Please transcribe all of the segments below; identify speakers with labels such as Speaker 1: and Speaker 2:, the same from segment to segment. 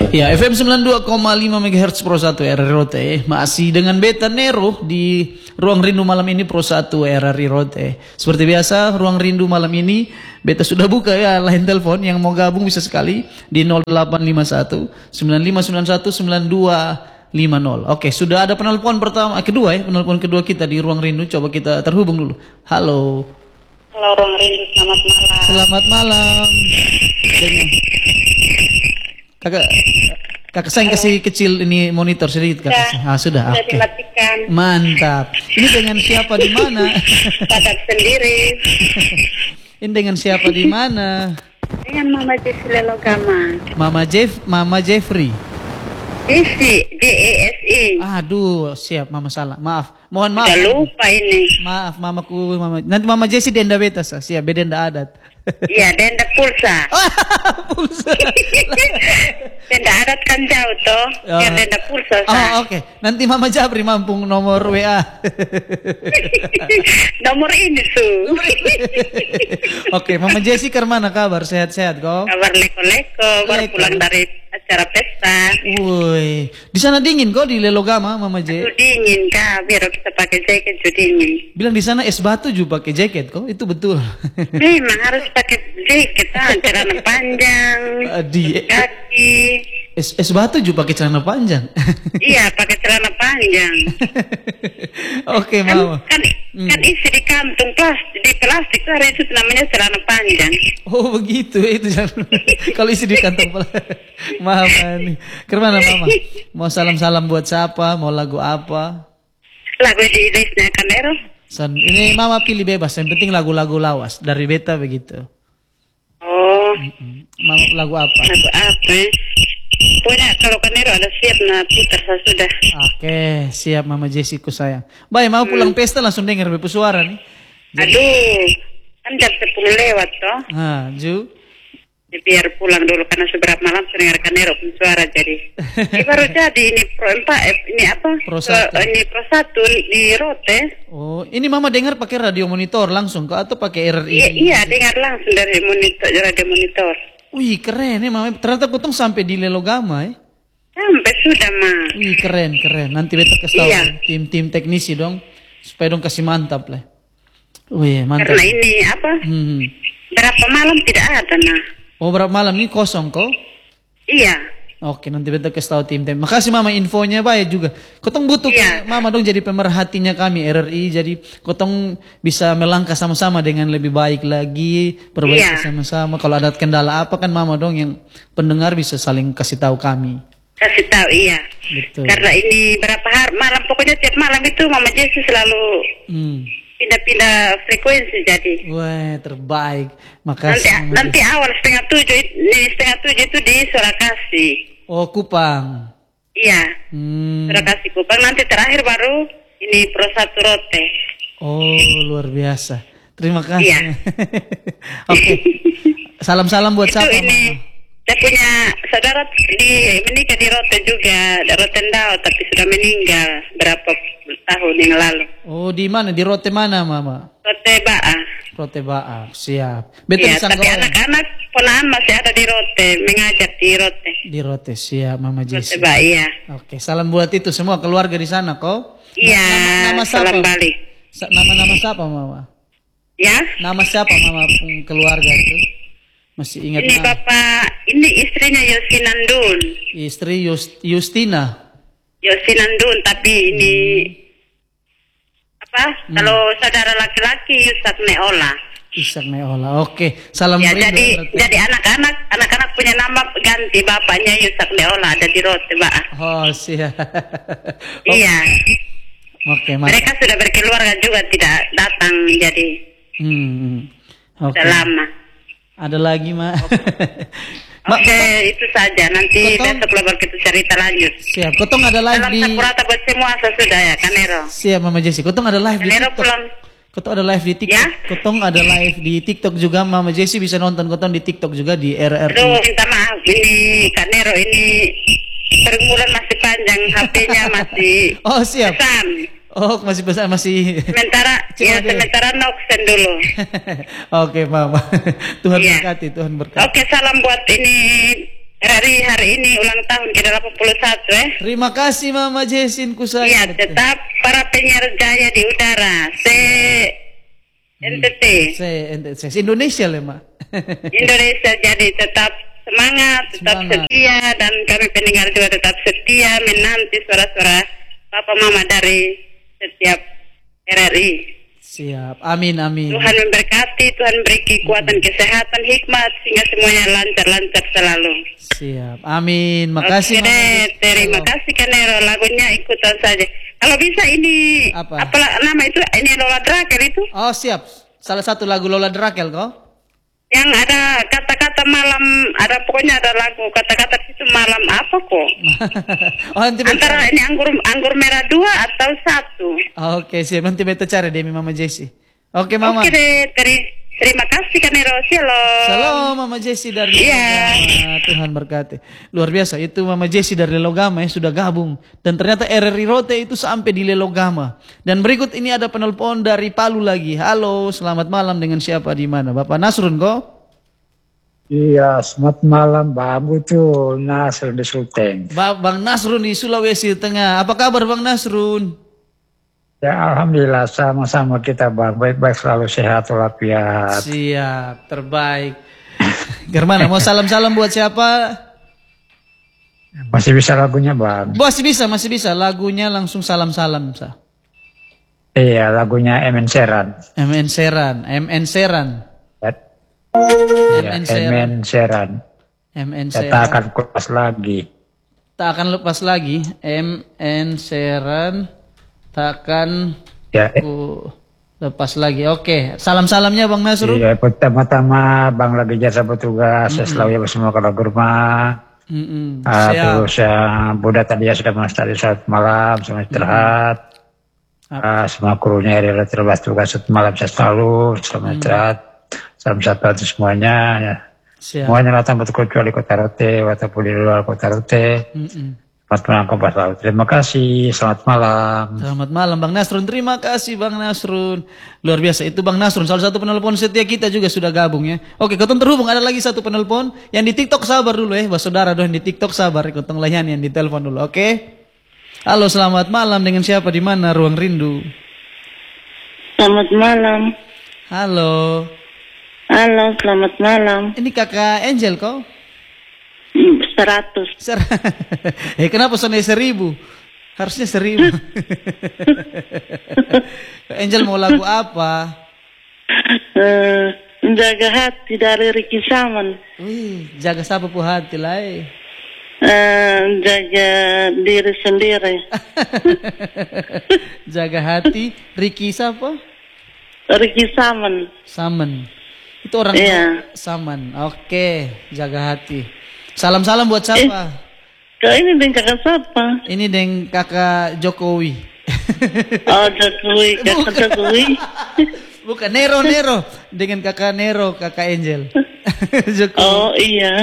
Speaker 1: Ya, FM 92,5 MHz Pro 1 RRI Rote. Masih dengan Beta Nero di Ruang Rindu malam ini Pro 1 RRI Rote. Seperti biasa, Ruang Rindu malam ini Beta sudah buka ya line telepon, yang mau gabung bisa sekali di 0851 9591 9250. Oke, sudah ada penelpon penelpon kedua kita di Ruang Rindu. Coba kita terhubung dulu. Halo.
Speaker 2: Halo Ruang Rindu, selamat malam.
Speaker 1: Selamat malam. Kakak saya kasih kecil ini monitor sedikit kakak. Sudah.
Speaker 2: Sudah
Speaker 1: Oke.
Speaker 2: dimatikan.
Speaker 1: Mantap. Ini dengan siapa di mana?
Speaker 2: Padat sendiri.
Speaker 1: Ini dengan siapa di mana?
Speaker 2: Dengan Mama Jesi Lelogama.
Speaker 1: Mama Jeffrey.
Speaker 2: Jesi, Jesi.
Speaker 1: Aduh, siap Mama salah. Maaf. Mohon maaf.
Speaker 2: Udah lupa ini.
Speaker 1: Maaf mamaku, Nanti Mama Jesi denda beta siap bedenda adat.
Speaker 2: Iya, denda pulsa.
Speaker 1: Pulsa.
Speaker 2: Denda adat kan jauh toh. Yang denda pulsa.
Speaker 1: Oke. Nanti Mama Jabri mampung nomor WA.
Speaker 2: Nomor ini su.
Speaker 1: Oke, Mama Jesi ke mana kabar? Sehat-sehat kok?
Speaker 2: Kabar leko-leko, baru pulang dari acara pesta.
Speaker 1: Woi, di sana dingin kok di Lelogama, Mama J.
Speaker 2: Dingin kak, biar kita pakai jaket dingin.
Speaker 1: Bilang di sana es batu juga pakai jaket kok, itu betul.
Speaker 2: Memang harus pakai jaket, celana panjang, kaki.
Speaker 1: Es batu juga pakai celana panjang.
Speaker 2: Iya, pakai celana panjang.
Speaker 1: Oke, Mama.
Speaker 2: Kan isi di kantung di plastik itu namanya celana panjang.
Speaker 1: Oh begitu, itu kalau isi di kantong maaf nih. Kemana Mama? Mau salam-salam buat siapa? Mau lagu apa?
Speaker 2: Lagu di listnya Kanero.
Speaker 1: Ini Mama pilih bebas, yang penting lagu-lagu lawas dari Beta begitu.
Speaker 2: Oh.
Speaker 1: Mama lagu apa?
Speaker 2: Lagu apa? Pokoknya kalau Kanero ada siap putar saya sudah.
Speaker 1: Oke, siap Mama Jessiku sayang. Baik, mau pulang pesta langsung dengar bepu suara nih.
Speaker 2: Aduh, kan jam 10 lewat toh.
Speaker 1: Ju.
Speaker 2: Biar pulang dulu karena seberapa malam saya dengar Kanero pun suara jadi. Ini baru jadi ini Pro 1 di Rote.
Speaker 1: Oh, ini Mama dengar pakai radio monitor langsung atau pakai RRI?
Speaker 2: Iya, dengar langsung dari radio monitor.
Speaker 1: Wih, keren ya Mama. Ternyata kutong sampai di Lelogama ya.
Speaker 2: Sampai sudah, Ma.
Speaker 1: Wih, keren. Nanti Beta kasih tahu tim teknisi dong, supaya dong kasih mantap lah. Wih, mantap.
Speaker 2: Karena ini berapa malam tidak ada, nah.
Speaker 1: Oh, berapa malam ini kosong kok?
Speaker 2: Iya.
Speaker 1: Oke, nanti Beta kasih tahu tim. Makasih Mama infonya baik juga. Kotong butuh Mama dong jadi pemerhatinya kami RRI, jadi kotong bisa melangkah sama-sama dengan lebih baik lagi, perbaiki sama-sama. Kalau ada kendala apa kan Mama dong yang pendengar bisa saling kasih tahu kami.
Speaker 2: Kasih tahu iya.
Speaker 1: Betul.
Speaker 2: Karena ini berapa hari malam, pokoknya tiap malam itu Mama Jesi selalu pindah-pindah frekuensi jadi.
Speaker 1: Wah, terbaik. Makasih.
Speaker 2: Nanti awal setengah tujuh itu di Surakasi.
Speaker 1: Oh, Kupang.
Speaker 2: Iya. Surakasi Kupang. Nanti terakhir baru ini Pro 1 Rote.
Speaker 1: Oh, luar biasa. Terima kasih.
Speaker 2: Iya.
Speaker 1: Oke. Salam-salam buat siapa?
Speaker 2: Ini saya punya saudara menikah di Rote juga, di Rotendao, tapi sudah meninggal berapa tahun yang lalu.
Speaker 1: Oh, di mana? Di Rote mana, Mama?
Speaker 2: Rote Ba'a.
Speaker 1: Rote Ba'a, siap. Betul,
Speaker 2: ya, tapi anak-anak ponakan masih ada di Rote, mengajar di Rote.
Speaker 1: Di Rote, siap Mama Jesi.
Speaker 2: Rote Ba'a, iya.
Speaker 1: Oke, salam buat itu semua keluarga di sana, kok.
Speaker 2: Iya,
Speaker 1: nama
Speaker 2: salam balik.
Speaker 1: Nama siapa, Mama?
Speaker 2: Ya?
Speaker 1: Nama siapa, Mama, keluarga itu? Masih ingat
Speaker 2: ini Bapak, ini istrinya Yosinandun.
Speaker 1: Istri Justina.
Speaker 2: Yosinandun, tapi ini kalau saudara laki-laki Yusak Neola.
Speaker 1: Yusak Neola. Oke, salam
Speaker 2: ya, jadi anak-anak punya nama ganti, bapaknya Yusak Neola ada di Rote, Mbak.
Speaker 1: Oh, siap.
Speaker 2: Iya.
Speaker 1: Oke,
Speaker 2: mereka sudah berkeluarga juga tidak datang jadi. Sudah lama.
Speaker 1: Ada lagi, Ma?
Speaker 2: Oke, itu saja. Nanti besok baru kita cerita lanjut.
Speaker 1: Siap. Kotong ada live
Speaker 2: Salam
Speaker 1: di...
Speaker 2: Sakurata buat semua sudah ya, Kanero.
Speaker 1: Siap, Mama Jesi. Kotong ada live
Speaker 2: Kanero
Speaker 1: di TikTok.
Speaker 2: pulang.
Speaker 1: Kotong ada live di TikTok. Ya? Kotong ada live di TikTok juga. Mama Jesi bisa nonton Kotong di TikTok juga di RRI.
Speaker 2: Aduh, minta maaf. Ini Kanero ini pergumulan masih panjang. HP-nya masih...
Speaker 1: Oh, siap.
Speaker 2: Pesan.
Speaker 1: Oh, masih besar, masih...
Speaker 2: Sementara Noxen dulu.
Speaker 1: Oke, Mama. Tuhan berkati, Tuhan berkati.
Speaker 2: Oke, salam buat ini RRI hari ini ulang tahun ke-81
Speaker 1: Terima kasih Mama Jessin ku
Speaker 2: Iya,
Speaker 1: sayang.
Speaker 2: tetap para penyiar jaya di udara. NTT.
Speaker 1: Indonesia lah, Mak.
Speaker 2: Indonesia, jadi tetap semangat, tetap setia, dan kami pendengar juga tetap setia menanti suara-suara Papa Mama dari setiap RRI.
Speaker 1: Siap, amin amin.
Speaker 2: Tuhan memberkati, Tuhan beri kekuatan, kesehatan, hikmat sehingga semuanya lancar-lancar selalu.
Speaker 1: Siap, amin. Makasih.
Speaker 2: Oke, terima kasih Kanero, lagunya ikutan saja. Kalau bisa ini apa nama itu? Ini Lola Drakel itu?
Speaker 1: Oh siap, salah satu lagu Lola Drakel kok.
Speaker 2: Yang ada kata-kata malam, ada pokoknya ada lagu kata-kata itu malam apa kok?
Speaker 1: Oh, nanti
Speaker 2: antara ini anggur merah 2 atau 1.
Speaker 1: Oke, siap. Nanti beta cari demi Mama Jessi. Oke, Mama.
Speaker 2: Oke deh, terima kasih Kanero. Shalom.
Speaker 1: Shalom Mama Jessi dari Lelogama. Tuhan berkati. Luar biasa, itu Mama Jessi dari Lelogama sudah gabung. Dan ternyata RRI Rote itu sampai di Lelogama. Dan berikut ini ada penelpon dari Palu lagi. Halo, selamat malam, dengan siapa di mana? Bapak Nasrun kok?
Speaker 3: Iya, selamat malam, Babu tuh Nasrun di Sulteng.
Speaker 1: Bang Nasrun di Sulawesi Tengah. Apa kabar Bang Nasrun?
Speaker 3: Ya, alhamdulillah sama-sama kita, Bang. Baik-baik, selalu sehat walafiat.
Speaker 1: Siap, terbaik. Germana, mau salam-salam buat siapa?
Speaker 3: Masih bisa lagunya, Bang?
Speaker 1: Masih bisa. Lagunya langsung salam-salam, Sa.
Speaker 3: Iya, lagunya MN Seran.
Speaker 1: MN Seran.
Speaker 3: Ya, MN Seran. Tak akan lepas lagi.
Speaker 1: Tak akan lepas lagi. MN Seran. Takkan ku lepas lagi. Oke, salam-salamnya Bang Nasrun.
Speaker 3: Iya, pertama-tama Bang lagi jasa petugas, selalu ya bersama keluarga rumah. Terus Buddha tadi ya sudah tadi saat malam, selamat istirahat. Semua krunya ya terlepas tugas saat malam saya selalu selamat istirahat. Salam satu untuk semuanya ya. Semuanya datang betul kecuali Kota Rote ataupun di luar Kota Rote. Selamat malam Kompas Laut. Terima kasih. Selamat malam.
Speaker 1: Selamat malam Bang Nasrun. Terima kasih Bang Nasrun. Luar biasa itu Bang Nasrun. Salah satu penelpon setia kita juga sudah gabung ya. Oke, kotong terhubung. Ada lagi satu penelpon yang di TikTok, sabar dulu ya. Saudara doang di TikTok sabar. Kotong layan yang di telepon dulu. Oke. Halo, selamat malam. Dengan siapa di mana? Ruang Rindu.
Speaker 4: Selamat malam.
Speaker 1: Halo.
Speaker 4: Halo, selamat malam.
Speaker 1: Ini Kakak Angel kok?
Speaker 4: 100.
Speaker 1: Kenapa sonai 1000? Harusnya 1000. Angel mau lagu apa?
Speaker 4: Jaga hati dari Ricky Saman.
Speaker 1: Wih, jaga siapa pu hati lah.
Speaker 4: Jaga diri sendiri.
Speaker 1: Jaga hati Ricky siapa?
Speaker 4: Ricky Saman.
Speaker 1: Saman. Itu orang Saman. Oke, jaga hati. Salam-salam buat siapa?
Speaker 4: Ini dengan kakak siapa?
Speaker 1: Ini dengan kakak Jokowi.
Speaker 4: Oh, Jokowi, kakak Jokowi.
Speaker 1: Bukan Nero. Dengan kakak Nero, kakak Angel.
Speaker 4: Jokowi. Oh iya.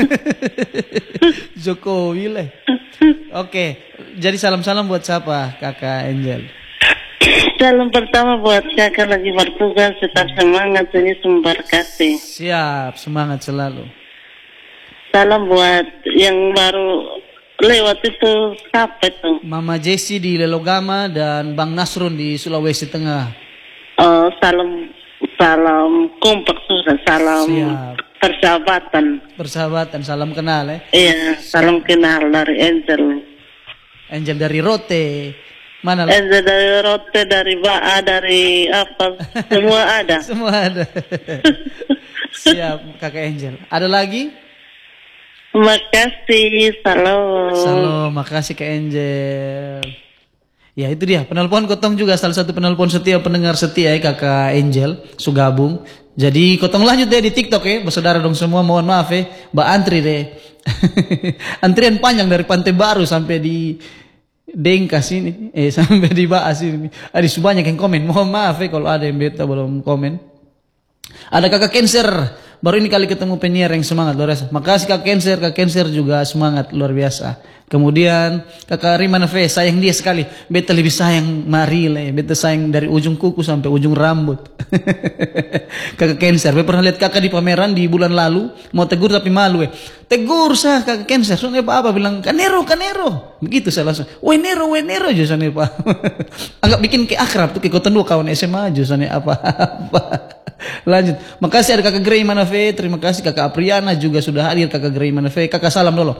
Speaker 1: Jokowi lah. Oke, jadi salam-salam buat siapa kakak Angel?
Speaker 4: Salam pertama buat kakak lagi bertugas, tetap semangat, ini memberkati.
Speaker 1: Siap, semangat selalu.
Speaker 4: Salam buat yang baru lewat itu, siapa itu?
Speaker 1: Mama Jessi di Lelogama dan Bang Nasrun di Sulawesi Tengah.
Speaker 4: Oh, salam kompak sudah, salam
Speaker 1: persahabatan, salam kenal ya.
Speaker 4: Iya, salam kenal dari Angel
Speaker 1: dari Rote. Mana?
Speaker 4: Angel dari Rote, dari Ba'a, dari apa, semua ada.
Speaker 1: Semua ada. Siap, kakak Angel. Ada lagi?
Speaker 4: Makasih, salam.
Speaker 1: Makasih Kak Angel. Ya itu dia, penelpon kotong juga salah satu penelpon setia, pendengar setia ya kakak Angel, sugabung. Jadi kotong lanjut deh di TikTok ya, bersaudara dong semua, mohon maaf ya, mbak antri deh. Antrian panjang dari Pantai Baru sampai di Dengkas ini, sampai di Baas ini. Ada banyak yang komen, mohon maaf ya kalau ada yang beta belum komen. Ada kakak Cancer, Baru ini kali ketemu penyiar yang semangat luar biasa. Makasih Kak Cancer juga semangat luar biasa. Kemudian Kakak Rimana V, sayang dia sekali. Beta lebih sayang Marile, beta sayang dari ujung kuku sampai ujung rambut. Kakak Cancer, beta pernah lihat kakak di pameran di bulan lalu, mau tegur tapi malu. Tegur sah Kakak Cancer, soalnya apa bilang Kanero. Begitu saya langsung, we Nero aja sana Pak. Anggap bikin ke akrab tuh ke kota dua kawan SMA aja sana apa. Lanjut. Makasih ada Kakak Grey Manave, terima kasih Kakak Apriana juga sudah hadir Kakak Grey Manave. Kakak salam dulu.